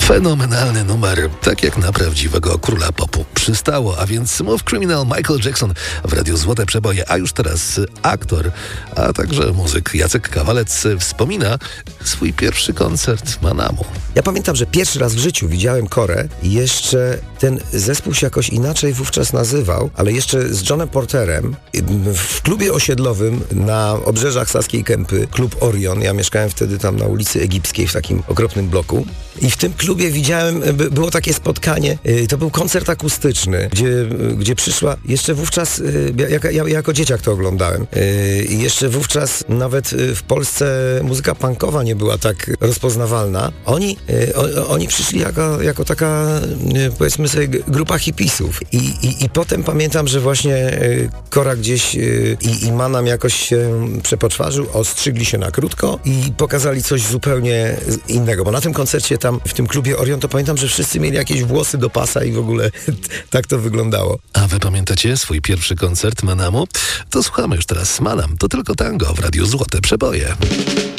Fenomenalny numer, tak jak na prawdziwego króla popu przystało, a więc Smooth Criminal Michael Jackson w Radiu Złote Przeboje, a już teraz aktor, a także muzyk Jacek Kawalec wspomina swój pierwszy koncert Manamu. Ja pamiętam, że pierwszy raz w życiu widziałem Korę i jeszcze ten zespół się jakoś inaczej wówczas nazywał, ale jeszcze z Johnem Porterem w klubie osiedlowym na obrzeżach Saskiej Kępy, klub Orion. Ja mieszkałem wtedy tam na ulicy Egipskiej w takim okropnym bloku i w tym klubie widziałem, było takie spotkanie, to był koncert akustyczny, gdzie przyszła, jeszcze wówczas, ja jako dzieciak to oglądałem, i jeszcze wówczas nawet w Polsce muzyka punkowa nie była tak rozpoznawalna. Oni przyszli jako taka, powiedzmy sobie, grupa hipisów. I potem pamiętam, że właśnie Kora gdzieś i Manam jakoś się przepoczwarzył, ostrzygli się na krótko i pokazali coś zupełnie innego, bo na tym koncercie tam, w tym klubie Orion, to pamiętam, że wszyscy mieli jakieś włosy do pasa i w ogóle tak to wyglądało. A wy pamiętacie swój pierwszy koncert Manamu? To słuchamy już teraz Manam, to tylko tango w Radiu Złote Przeboje.